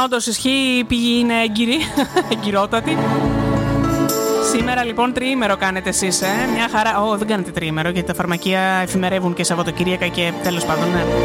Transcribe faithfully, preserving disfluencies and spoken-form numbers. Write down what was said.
Όντως ισχύει, η πηγή είναι έγκυρη, εγκυρότατη. Σήμερα λοιπόν τριήμερο κάνετε εσείς, ε? Μια χαρά. Ω, δεν κάνετε τριήμερο, γιατί τα φαρμακεία εφημερεύουν και Σαββατοκύριακα και τέλος πάντων, ναι.